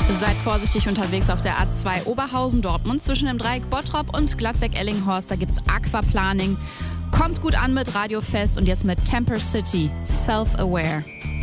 Seid vorsichtig unterwegs auf der A2 Oberhausen-Dortmund zwischen dem Dreieck Bottrop und Gladbeck-Ellinghorst. Da gibt's Aquaplaning. Kommt gut an mit Radio Fest und jetzt mit Temper City, Self-Aware.